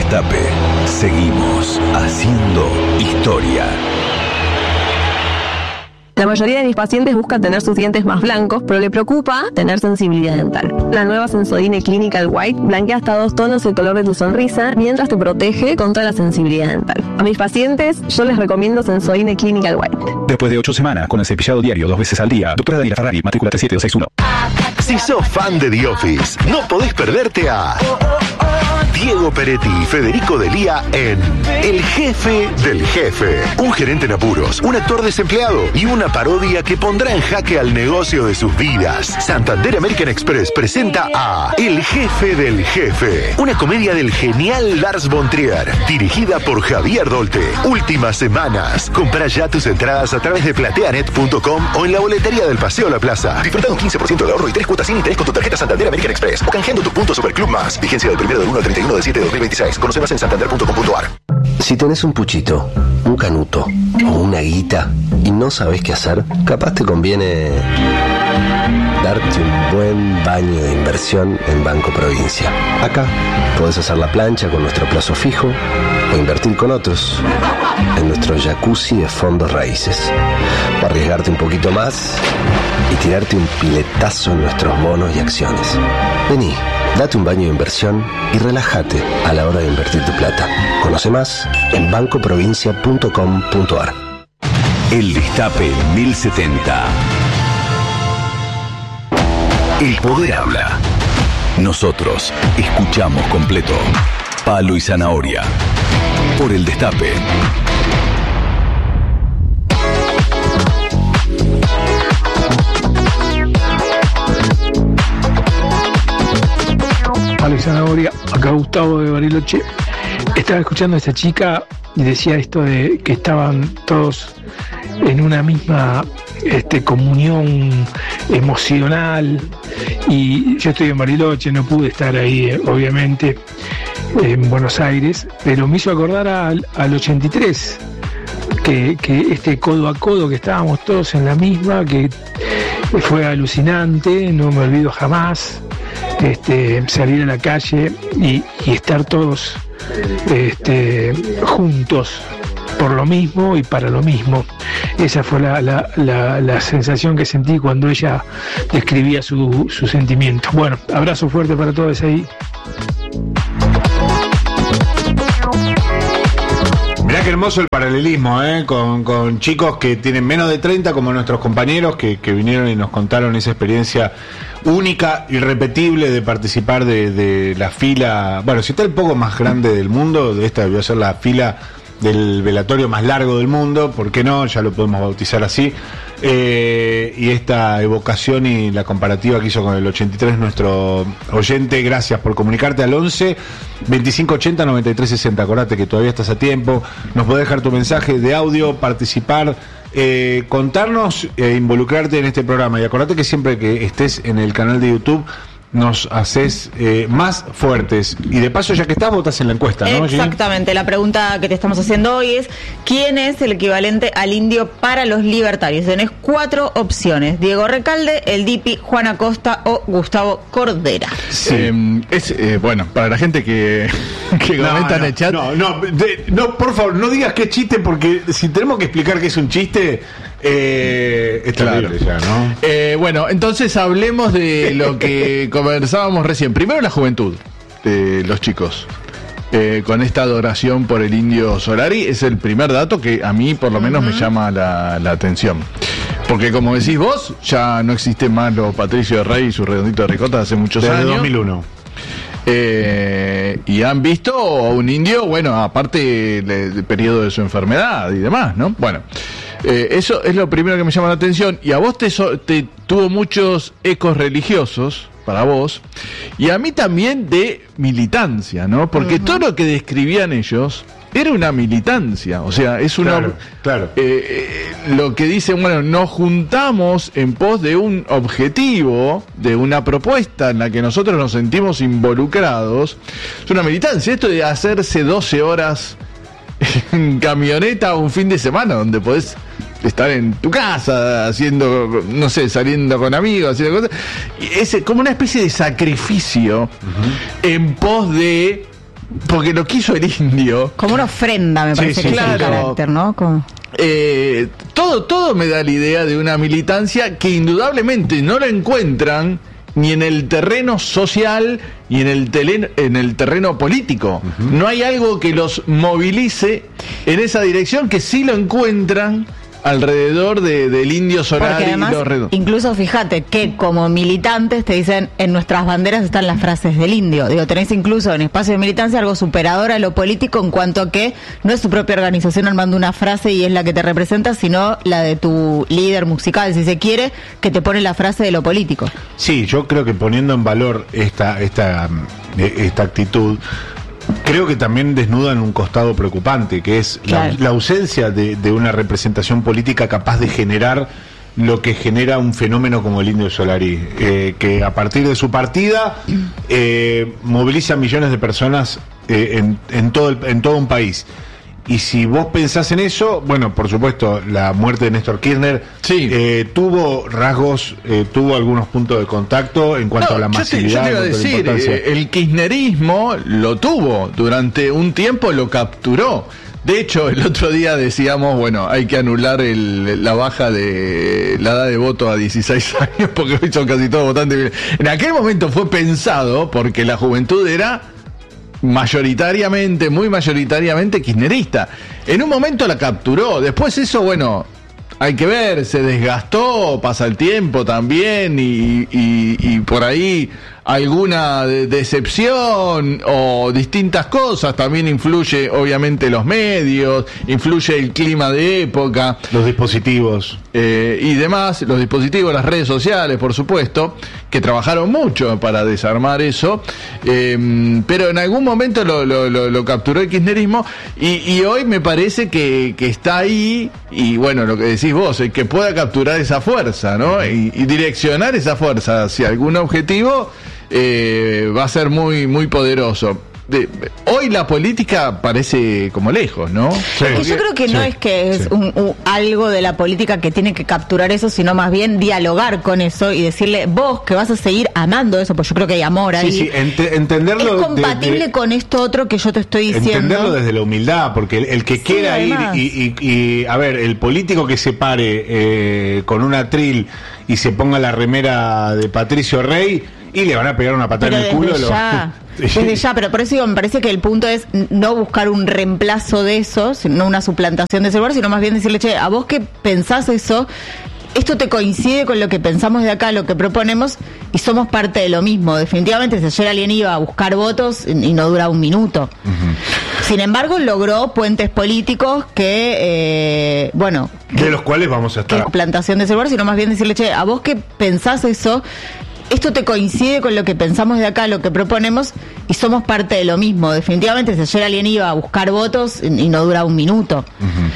Destape. Seguimos haciendo historia. La mayoría de mis pacientes buscan tener sus dientes más blancos, pero le preocupa tener sensibilidad dental. La nueva Sensodyne Clinical White blanquea hasta 2 tonos el color de tu sonrisa, mientras te protege contra la sensibilidad dental. A mis pacientes, yo les recomiendo Sensodyne Clinical White. Después de 8 semanas con el cepillado diario 2 veces al día, doctora Daniela Ferrari, matrícula 37261. Si sos fan de The Office, no podés perderte a Diego Peretti y Federico Delía en El Jefe del Jefe. Un gerente en apuros, un actor desempleado y una parodia que pondrá en jaque al negocio de sus vidas. Santander American Express presenta a El Jefe del Jefe, una comedia del genial Lars von Trier, dirigida por Javier Dolte. Últimas semanas. Compra ya tus entradas a través de plateanet.com o en la boletería del Paseo La Plaza. Disfruta de un 15% de ahorro y 3 cuotas sin interés con tu tarjeta Santander American Express o canjeando tus puntos Superclub Más. Vigencia del 1 del 1 al 31 del 7 de 2026. Conoce más en santander.com.ar. Si tenés un puchito, un canuto o una guita y no sabés qué hacer, capaz te conviene darte un buen baño de inversión en Banco Provincia. Acá podés hacer la plancha con nuestro plazo fijo o invertir con otros en nuestro jacuzzi de fondos raíces. O arriesgarte un poquito más y tirarte un piletazo en nuestros bonos y acciones. Vení, date un baño de inversión y relájate a la hora de invertir tu plata. Conoce más en bancoprovincia.com.ar. El Destape 1070. El poder habla. Nosotros escuchamos completo. Palo y zanahoria. Por el Destape. Palo y zanahoria, acá Gustavo de Bariloche. Estaba escuchando a esta chica y decía esto de que estaban todos en una misma comunión emocional, y yo estoy en Bariloche, no pude estar ahí obviamente en Buenos Aires, pero me hizo acordar al 83, que codo a codo que estábamos todos en la misma, que fue alucinante, no me olvido jamás. Salir a la calle y estar todos juntos por lo mismo y para lo mismo. Esa fue la sensación que sentí cuando ella describía su sentimiento. Bueno, abrazo fuerte para todos ahí. Mirá qué hermoso el paralelismo, con chicos que tienen menos de 30, como nuestros compañeros que vinieron y nos contaron esa experiencia única, irrepetible de participar de la fila. Bueno, si está el poco más grande del mundo, esta debió ser la fila del velatorio más largo del mundo, ¿por qué no? Ya lo podemos bautizar así. Y esta evocación y la comparativa que hizo con el 83 nuestro oyente, gracias por comunicarte al 11 25 80 93 60. Acordate que todavía estás a tiempo, nos podés dejar tu mensaje de audio, participar, contarnos e involucrarte en este programa. Y acordate que siempre que estés en el canal de YouTube nos haces más fuertes. Y de paso, ya que estás, votás en la encuesta, ¿no? Exactamente. La pregunta que te estamos haciendo hoy es: ¿quién es el equivalente al indio para los libertarios? Tenés 4 opciones: Diego Recalde, el Dipi, Juan Acosta o Gustavo Cordera. Sí. Bueno, para la gente que comenta en el chat. No, por favor, no digas que es chiste, porque si tenemos que explicar que es un chiste, es terrible ya, ¿no? Bueno, entonces hablemos de lo que conversábamos recién. Primero, la juventud de los chicos. Con esta adoración por el indio Solari, es el primer dato que a mí por lo menos me llama la atención. Porque como decís vos, ya no existen más los Patricio de Rey y su redondito de ricota hace muchos años. Desde 2001. Y han visto a un indio, bueno, aparte del periodo de su enfermedad y demás, ¿no? Bueno, eso es lo primero que me llama la atención. Y a vos te tuvo muchos ecos religiosos para vos, y a mí también de militancia, ¿no? Porque todo lo que describían ellos era una militancia, o sea, es una... Claro. Lo que dicen, bueno, nos juntamos en pos de un objetivo, de una propuesta en la que nosotros nos sentimos involucrados. Es una militancia, esto de hacerse 12 horas en camioneta un fin de semana, donde podés estar en tu casa haciendo, no sé, saliendo con amigos, haciendo cosas. Es como una especie de sacrificio en pos de porque lo quiso el indio. Como una ofrenda, me parece que es el carácter, ¿no? Como... Todo me da la idea de una militancia que indudablemente no la encuentran ni en el terreno social ni en el terreno político. No hay algo que los movilice en esa dirección, que sí lo encuentran alrededor del Indio Solari. Además, y los redondos. Incluso fíjate que como militantes te dicen, en nuestras banderas están las frases del indio. Digo, tenés incluso en espacio de militancia algo superador a lo político, en cuanto a que no es tu propia organización armando una frase y es la que te representa, sino la de tu líder musical, si se quiere, que te pone la frase de lo político. Sí, yo creo que poniendo en valor esta actitud, creo que también desnudan un costado preocupante, que es la ausencia de una representación política capaz de generar lo que genera un fenómeno como el Indio Solari, que a partir de su partida moviliza millones de personas en todo un país. Y si vos pensás en eso, bueno, por supuesto, la muerte de Néstor Kirchner tuvo rasgos, tuvo algunos puntos de contacto en cuanto a la masividad. Yo te iba a decir, el kirchnerismo lo tuvo, durante un tiempo lo capturó. De hecho, el otro día decíamos, bueno, hay que anular la baja de la edad de voto a 16 años, porque hoy son casi todos votantes. En aquel momento fue pensado porque la juventud era muy mayoritariamente kirchnerista. En un momento la capturó, después eso, bueno, hay que ver, se desgastó, pasa el tiempo también y por ahí alguna decepción o distintas cosas, también influye obviamente los medios, influye el clima de época, los dispositivos y demás, los dispositivos, las redes sociales, por supuesto, que trabajaron mucho para desarmar eso, pero en algún momento lo capturó el kirchnerismo y hoy me parece que está ahí, y bueno, lo que decís vos, el que pueda capturar esa fuerza, ¿no? Y direccionar esa fuerza hacia algún objetivo va a ser muy, muy poderoso. Hoy la política parece como lejos, ¿no? Sí. Yo creo que no es que es algo de la política que tiene que capturar eso, sino más bien dialogar con eso y decirle, vos que vas a seguir amando eso, pues yo creo que hay amor ahí. Sí, entenderlo. Es compatible con esto otro que yo te estoy diciendo. Entenderlo desde la humildad, porque el que quiera ir y a ver, el político que se pare con un atril y se ponga la remera de Patricio Rey y le van a pegar una patada en el culo. Desde ya, pero por eso digo, me parece que el punto es no buscar un reemplazo de eso, no una suplantación de ese lugar, sino más bien decirle, che, a vos que pensás eso, esto te coincide con lo que pensamos de acá, lo que proponemos, y somos parte de lo mismo. Definitivamente, si ayer alguien iba a buscar votos y no dura un minuto. Sin embargo, logró puentes políticos que, bueno... De los cuales vamos a estar... Suplantación de ese lugar, sino más bien decirle, che, a vos que pensás eso, esto te coincide con lo que pensamos de acá, lo que proponemos, y somos parte de lo mismo. Definitivamente, si ayer alguien iba a buscar votos y no dura un minuto.